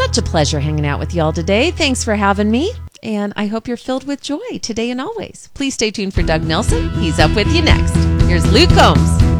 Such a pleasure hanging out with y'all today. Thanks for having me. And I hope you're filled with joy today and always. Please stay tuned for Doug Nelson. He's up with you next. Here's Luke Combs.